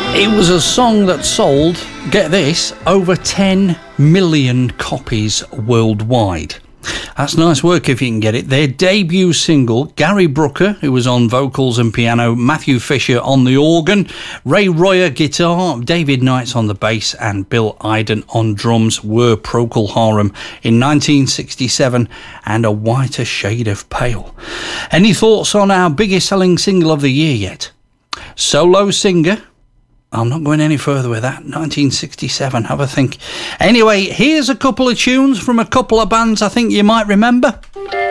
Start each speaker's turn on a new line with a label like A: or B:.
A: It was a song that sold, get this, over 10 million copies worldwide. That's nice work if you can get it. Their debut single, Gary Brooker, who was on vocals and piano, Matthew Fisher on the organ, Ray Royer guitar, David Knights on the bass and Bill Iden on drums, were Procol Harum in 1967 and A Whiter Shade of Pale. Any thoughts on our biggest selling single of the year yet? Solo singer? I'm not going any further with that. 1967, have a think. Anyway, here's a couple of tunes from a couple of bands I think you might remember.